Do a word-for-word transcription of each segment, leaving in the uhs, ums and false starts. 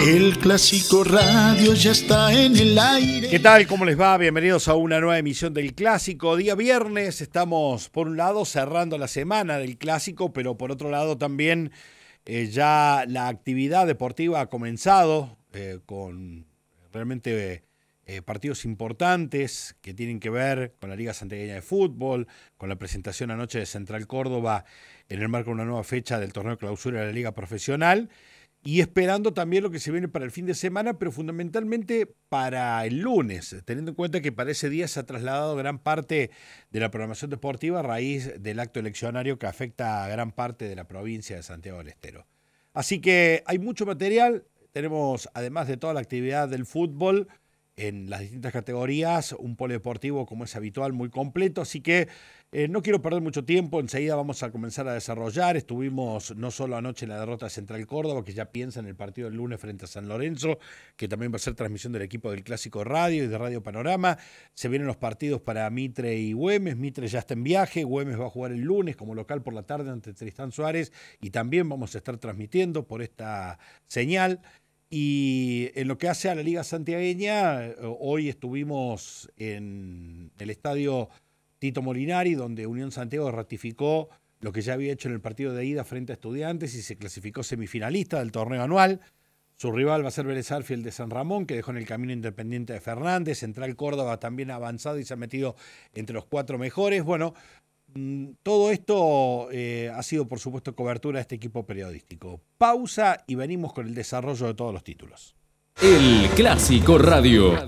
El Clásico Radio ya está en el aire. ¿Qué tal? ¿Cómo les va? Bienvenidos a una nueva emisión del Clásico. Día viernes, estamos por un lado cerrando la semana del Clásico, pero por otro lado también eh, ya la actividad deportiva ha comenzado eh, con realmente eh, partidos importantes que tienen que ver con la Liga Santiagueña de Fútbol, con la presentación anoche de Central Córdoba en el marco de una nueva fecha del torneo de clausura de la Liga Profesional. Y esperando también lo que se viene para el fin de semana, pero fundamentalmente para el lunes, teniendo en cuenta que para ese día se ha trasladado gran parte de la programación deportiva a raíz del acto eleccionario que afecta a gran parte de la provincia de Santiago del Estero. Así que hay mucho material, tenemos además de toda la actividad del fútbol en las distintas categorías, un polideportivo como es habitual muy completo, así que eh, no quiero perder mucho tiempo, enseguida vamos a comenzar a desarrollar. Estuvimos no solo anoche en la derrota de Central Córdoba, que ya piensa en el partido del lunes frente a San Lorenzo, que también va a ser transmisión del equipo del Clásico Radio y de Radio Panorama. Se vienen los partidos para Mitre y Güemes. Mitre ya está en viaje, Güemes va a jugar el lunes como local por la tarde ante Tristán Suárez y también vamos a estar transmitiendo por esta señal. Y en lo que hace a la Liga Santiagueña, hoy estuvimos en el estadio Tito Molinari, donde Unión Santiago ratificó lo que ya había hecho en el partido de ida frente a Estudiantes y se clasificó semifinalista del torneo anual. Su rival va a ser Vélez Sarsfield de San Ramón, que dejó en el camino Independiente de Fernández. Central Córdoba también ha avanzado y se ha metido entre los cuatro mejores. Bueno, todo esto eh, ha sido, por supuesto, cobertura de este equipo periodístico. Pausa y venimos con el desarrollo de todos los títulos. El Clásico Radio.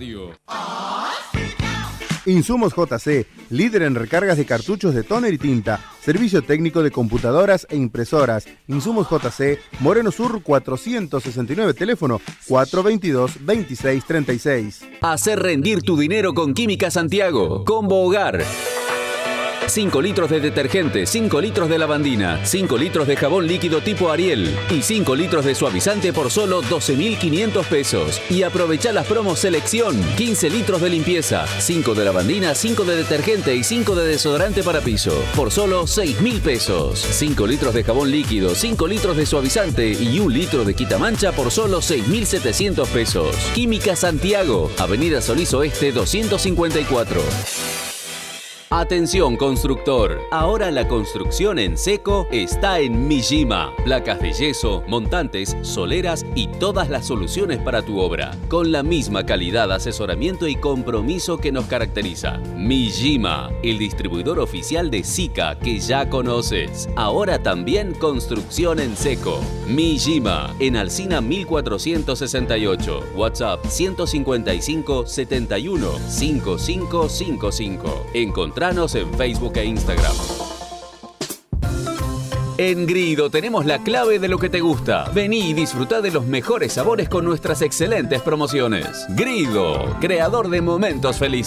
Insumos J C, líder en recargas de cartuchos de tóner y tinta, servicio técnico de computadoras e impresoras. Insumos J C, Moreno Sur cuatrocientos sesenta y nueve, teléfono cuatro veintidós, veintiséis treinta y seis. Hacer rendir tu dinero con Química Santiago, Combo Hogar. cinco litros de detergente, cinco litros de lavandina, cinco litros de jabón líquido tipo Ariel y cinco litros de suavizante por solo doce mil quinientos pesos. Y aprovecha las promos Selección, quince litros de limpieza, cinco de lavandina, cinco de detergente y cinco de desodorante para piso por solo seis mil pesos. cinco litros de jabón líquido, cinco litros de suavizante y un litro de quitamancha por solo seis mil setecientos pesos. Química Santiago, Avenida Solís Oeste doscientos cincuenta y cuatro. Atención constructor, ahora la construcción en seco está en Mijima. Placas de yeso, montantes, soleras y todas las soluciones para tu obra, con la misma calidad, asesoramiento y compromiso que nos caracteriza. Mijima, el distribuidor oficial de Sika que ya conoces. Ahora también construcción en seco. Mijima, en Alsina mil cuatrocientos sesenta y ocho, WhatsApp ciento cincuenta y cinco, setenta y uno, cincuenta y cinco cincuenta y cinco. Encontrá en Facebook e Instagram. En Grido tenemos la clave de lo que te gusta. Vení y disfrutá de los mejores sabores con nuestras excelentes promociones. Grido, creador de momentos felices.